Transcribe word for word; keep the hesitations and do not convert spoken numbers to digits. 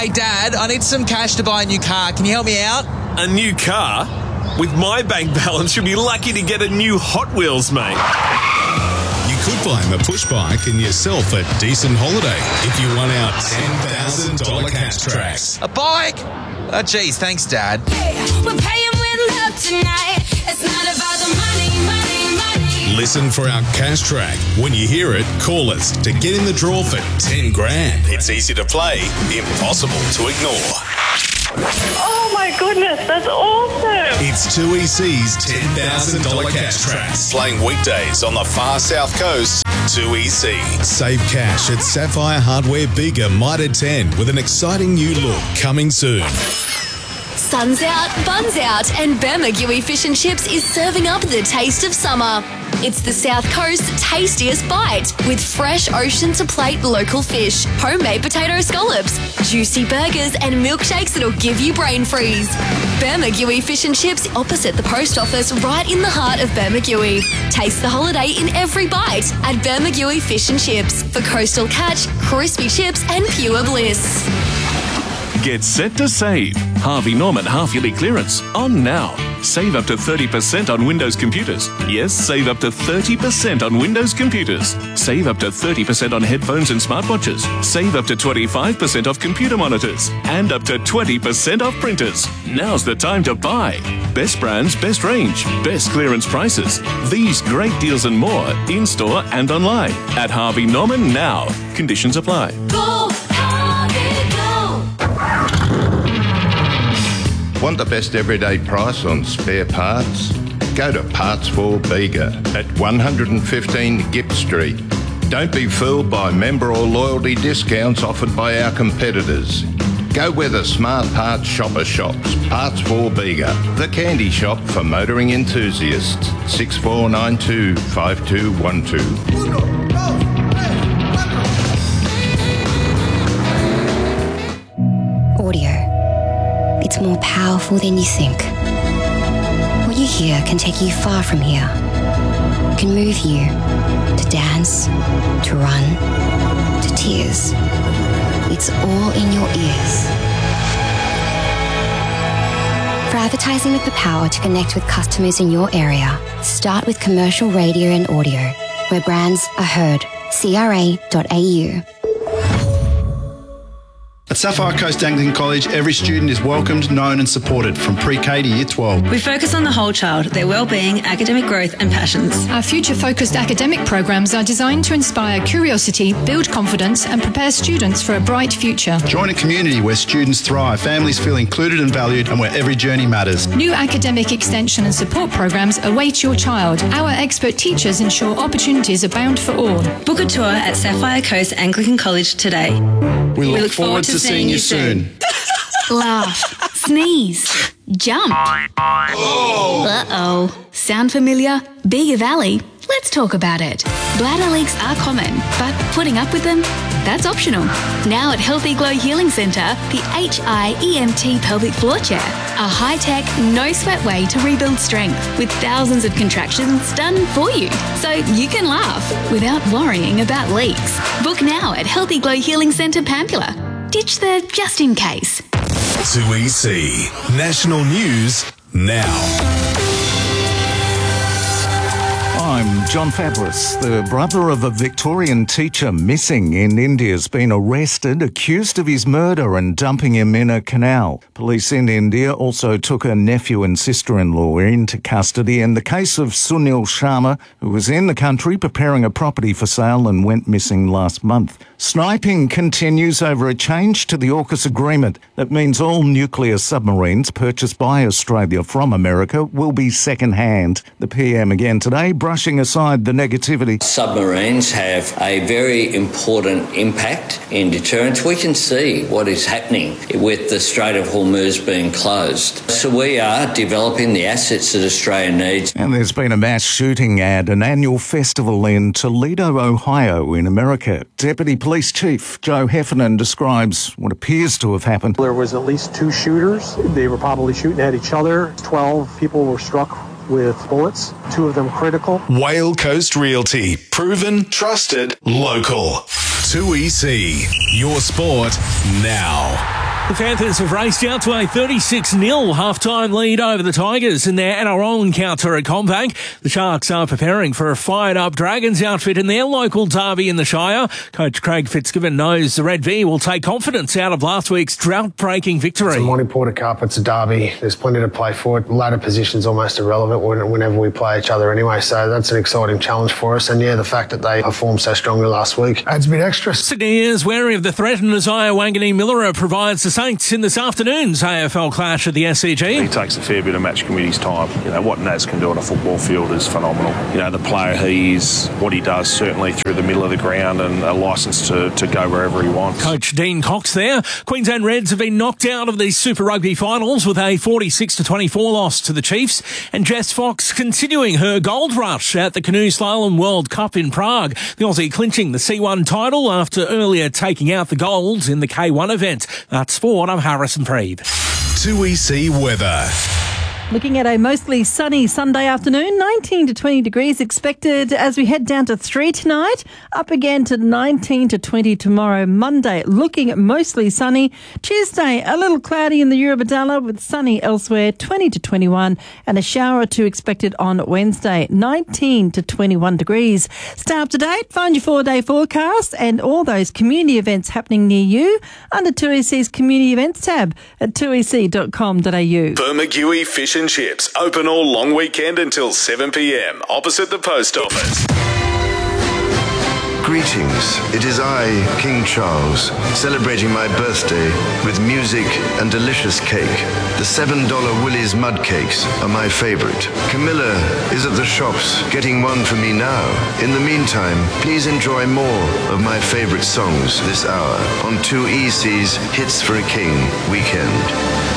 Hey, Dad, I need some cash to buy a new car. Can you help me out? A new car? With my bank balance, you'll be lucky to get a new Hot Wheels, mate. You could buy him a push bike and yourself a decent holiday if you won out ten thousand dollars cash tracks. A bike? Oh, geez, thanks, Dad. Hey, we're paying with love tonight. It's not about the money, money, money. Listen for our cash track. When you hear it, call us to get in the draw for ten grand. It's easy to play, impossible to ignore. Oh my goodness, that's awesome. It's two E C's ten thousand dollars cash tracks. Playing weekdays on the far south coast. two E C. Save cash at Sapphire Hardware Bega Mitre ten with an exciting new look coming soon. Sun's out, bun's out, and Bermagui Fish and Chips is serving up the taste of summer. It's the South Coast's tastiest bite with fresh ocean-to-plate local fish, homemade potato scallops, juicy burgers, and milkshakes that'll give you brain freeze. Bermagui Fish and Chips opposite the post office right in the heart of Bermagui. Taste the holiday in every bite at Bermagui Fish and Chips for coastal catch, crispy chips, and pure bliss. Get set to save. Harvey Norman half-yearly clearance on now. Save up to thirty percent on Windows computers. Yes, save up to thirty percent on Windows computers. Save up to thirty percent on headphones and smartwatches. Save up to twenty-five percent off computer monitors. And up to twenty percent off printers. Now's the time to buy. Best brands, best range, best clearance prices. These great deals and more in-store and online. At Harvey Norman now. Conditions apply. Go, Harvey, go. Want the best everyday price on spare parts? Go to Parts for Bega at one fifteen Gipp Street. Don't be fooled by member or loyalty discounts offered by our competitors. Go where the smart parts shopper shops. Parts for Bega, the candy shop for motoring enthusiasts. six four nine two, five two one two. Audio. It's more powerful than you think. What you hear can take you far from here. It can move you to dance, to run, to tears. It's all in your ears. For advertising with the power to connect with customers in your area, start with commercial radio and audio, where brands are heard. C R A dot A U. At Sapphire Coast Anglican College, every student is welcomed, known and supported from pre-K to year twelve. We focus on the whole child, their well-being, academic growth and passions. Our future-focused academic programs are designed to inspire curiosity, build confidence and prepare students for a bright future. Join a community where students thrive, families feel included and valued, and where every journey matters. New academic extension and support programs await your child. Our expert teachers ensure opportunities abound for all. Book a tour at Sapphire Coast Anglican College today. We look, we look forward, forward to seeing you soon. Laugh, sneeze, jump. Oh. Uh-oh. Sound familiar? Bega Valley? Let's talk about it. Bladder leaks are common, but putting up with them? That's optional. Now at Healthy Glow Healing Centre, the H I E M T pelvic floor chair, a high-tech, no-sweat way to rebuild strength with thousands of contractions done for you, so you can laugh without worrying about leaks. Book now at Healthy Glow Healing Centre, Pampula. Ditch the just in case. two E C. National News now. I'm John Fabris. The brother of a Victorian teacher missing in India has been arrested, accused of his murder and dumping him in a canal. Police in India also took her nephew and sister-in-law into custody in the case of Sunil Sharma, who was in the country preparing a property for sale and went missing last month. Sniping continues over a change to the AUKUS agreement that means all nuclear submarines purchased by Australia from America will be second-hand. The P M again today brushing aside the negativity. Submarines have a very important impact in deterrence. We can see what is happening with the Strait of Hormuz being closed. So we are developing the assets that Australia needs. And there's been a mass shooting at an annual festival in Toledo, Ohio in America. Deputy Police Chief Joe Heffernan describes what appears to have happened. There was at least two shooters. They were probably shooting at each other. Twelve people were struck with bullets, two of them critical. Whale Coast Realty. Proven, trusted, local. two E C. Your sport now. The Panthers have raced out to a thirty-six nil half-time lead over the Tigers in their N R L encounter at CommBank. The Sharks are preparing for a fired-up Dragons outfit in their local derby in the Shire. Coach Craig Fitzgibbon knows the Red V will take confidence out of last week's drought-breaking victory. It's a Monty Porter Cup, it's a derby. There's plenty to play for. Ladder position's almost irrelevant whenever we play each other anyway, so that's an exciting challenge for us. And yeah, the fact that they performed so strongly last week adds a bit extra. Sydney is wary of the threat, and Isaiah Wanganeen-Miller provides the Saints in this afternoon's A F L clash at the S C G. He takes a fair bit of match committee's time. You know, what Naz can do on a football field is phenomenal. You know, the player he is, what he does certainly through the middle of the ground, and a licence to, to go wherever he wants. Coach Dean Cox there. Queensland Reds have been knocked out of the Super Rugby finals with a forty-six to twenty-four loss to the Chiefs, and Jess Fox continuing her gold rush at the Canoe Slalom World Cup in Prague. The Aussie clinching the C one title after earlier taking out the gold in the K one event. That's sport. I'm Harrison Preeb. two E C weather. Looking at a mostly sunny Sunday afternoon, nineteen to twenty degrees expected as we head down to three tonight, up again to nineteen to twenty tomorrow. Monday, looking mostly sunny. Tuesday, a little cloudy in the Eurobodalla with sunny elsewhere, twenty to twenty-one, and a shower or two expected on Wednesday, nineteen to twenty-one degrees. Stay up to date, find your four-day forecast and all those community events happening near you under two E C's Community Events tab at two e c dot com dot a u. Bermagui Fish and Chips, open all long weekend until seven p m, opposite the post office. Greetings, it is I, King Charles, celebrating my birthday with music and delicious cake. The seven dollar Willie's Mud Cakes are my favorite. Camilla is at the shops getting one for me now. In the meantime, please enjoy more of my favorite songs this hour on two E C's Hits for a King weekend.